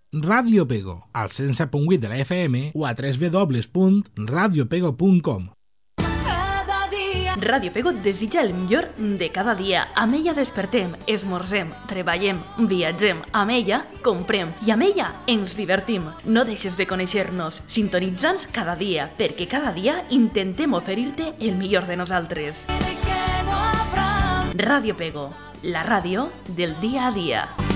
Ràdio Pego, al 107.8 de la FM o a www.radiopego.com. Ràdio Pego desitja el millor de cada dia. Amb ella despertem, esmorzem, treballem, viatgem. Amb ella comprem i amb ella ens divertim. No deixes de conèixer-nos. Sintonitza'ns cada dia, perquè cada dia intentem oferir-te el millor de nosaltres. Ràdio Pego, la ràdio del dia a dia.